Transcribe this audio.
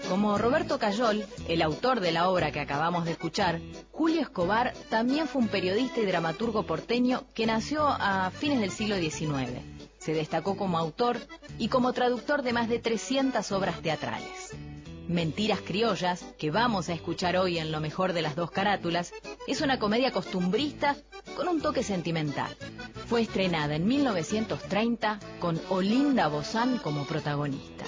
Como Roberto Cayol, el autor de la obra que acabamos de escuchar, Julio Escobar también fue un periodista y dramaturgo porteño que nació a fines del siglo XIX. Se destacó como autor y como traductor de más de 300 obras teatrales. Mentiras criollas, que vamos a escuchar hoy en Lo mejor de las dos carátulas, es una comedia costumbrista con un toque sentimental. Fue estrenada en 1930 con Olinda Bozán como protagonista.